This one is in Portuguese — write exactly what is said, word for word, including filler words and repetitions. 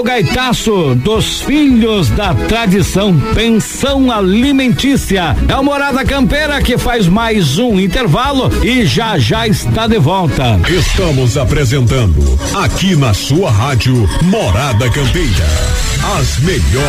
o gaitaço dos filhos da tradição, pensão alimentícia. É o Morada Campeira que faz mais um intervalo e já já está de volta. Estamos apresentando aqui na sua rádio Morada Campeira as melhores